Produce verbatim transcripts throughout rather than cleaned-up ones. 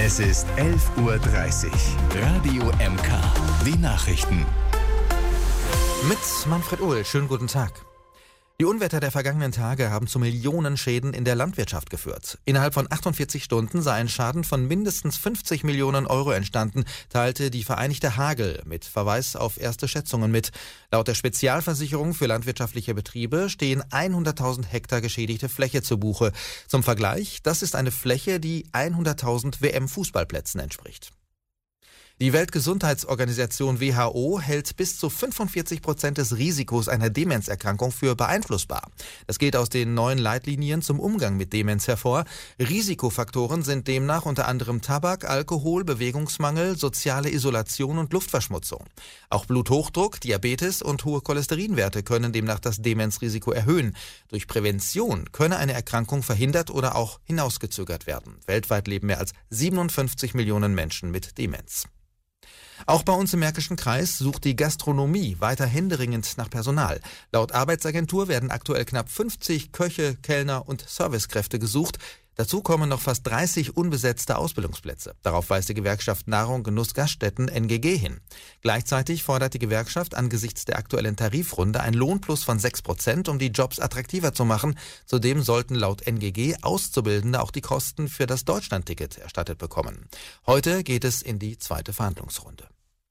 Es ist elf Uhr dreißig. Radio M K. Die Nachrichten. Mit Manfred Uhl. Schönen guten Tag. Die Unwetter der vergangenen Tage haben zu Millionenschäden in der Landwirtschaft geführt. Innerhalb von achtundvierzig Stunden sei ein Schaden von mindestens fünfzig Millionen Euro entstanden, teilte die Vereinigte Hagel mit Verweis auf erste Schätzungen mit. Laut der Spezialversicherung für landwirtschaftliche Betriebe stehen hunderttausend Hektar geschädigte Fläche zu Buche. Zum Vergleich, das ist eine Fläche, die hunderttausend W M-Fußballplätzen entspricht. Die Weltgesundheitsorganisation W H O hält bis zu fünfundvierzig Prozent des Risikos einer Demenzerkrankung für beeinflussbar. Das geht aus den neuen Leitlinien zum Umgang mit Demenz hervor. Risikofaktoren sind demnach unter anderem Tabak, Alkohol, Bewegungsmangel, soziale Isolation und Luftverschmutzung. Auch Bluthochdruck, Diabetes und hohe Cholesterinwerte können demnach das Demenzrisiko erhöhen. Durch Prävention könne eine Erkrankung verhindert oder auch hinausgezögert werden. Weltweit leben mehr als siebenundfünfzig Millionen Menschen mit Demenz. Auch bei uns im Märkischen Kreis sucht die Gastronomie weiter händeringend nach Personal. Laut Arbeitsagentur werden aktuell knapp fünfzig Köche, Kellner und Servicekräfte gesucht. Dazu kommen noch fast dreißig unbesetzte Ausbildungsplätze. Darauf weist die Gewerkschaft Nahrung, Genuss, Gaststätten N G G hin. Gleichzeitig fordert die Gewerkschaft angesichts der aktuellen Tarifrunde ein Lohnplus von sechs Prozent, um die Jobs attraktiver zu machen. Zudem sollten laut N G G Auszubildende auch die Kosten für das Deutschlandticket erstattet bekommen. Heute geht es in die zweite Verhandlungsrunde.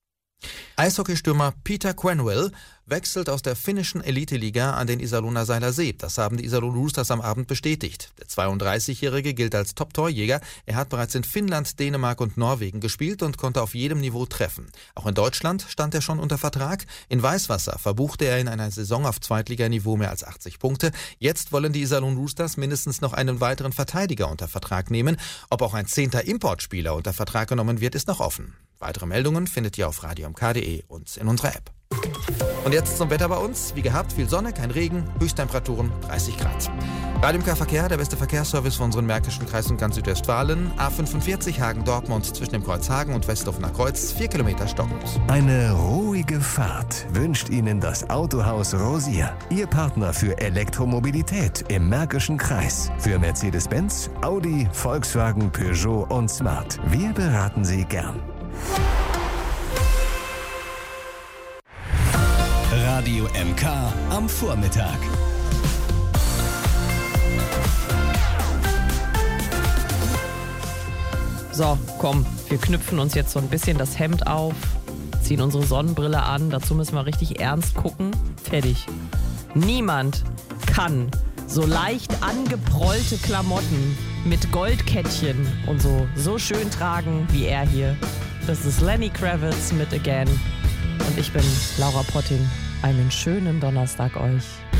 Eishockeystürmer Peter Quenneville wechselt aus der finnischen Eliteliga an den Iserlohner Seiler See. Das haben die Iserlohn Roosters am Abend bestätigt. Der zweiunddreißigjährige gilt als Top-Torjäger. Er hat bereits in Finnland, Dänemark und Norwegen gespielt und konnte auf jedem Niveau treffen. Auch in Deutschland stand er schon unter Vertrag. In Weißwasser verbuchte er in einer Saison auf Zweitliganiveau mehr als achtzig Punkte. Jetzt wollen die Iserlohn Roosters mindestens noch einen weiteren Verteidiger unter Vertrag nehmen. Ob auch ein zehnter Importspieler unter Vertrag genommen wird, ist noch offen. Weitere Meldungen findet ihr auf radio m k punkt d e und in unserer App. Und jetzt zum Wetter bei uns. Wie gehabt, viel Sonne, kein Regen, Höchsttemperaturen dreißig Grad. Radio M K Verkehr, der beste Verkehrsservice für unseren Märkischen Kreis und ganz Südwestfalen. A fünfundvierzig Hagen-Dortmund zwischen dem Kreuz Hagen und Westdorfer Kreuz, vier Kilometer stockend. Eine ruhige Fahrt wünscht Ihnen das Autohaus Rosier. Ihr Partner für Elektromobilität im Märkischen Kreis. Für Mercedes-Benz, Audi, Volkswagen, Peugeot und Smart. Wir beraten Sie gern. Radio M K am Vormittag. So, komm, wir knüpfen uns jetzt so ein bisschen das Hemd auf, ziehen unsere Sonnenbrille an, dazu müssen wir richtig ernst gucken. Fertig. Niemand kann so leicht angeprollte Klamotten mit Goldkettchen und so, so schön tragen wie er hier. Das ist Lenny Kravitz mit Again und ich bin Laura Potting. Einen schönen Donnerstag euch.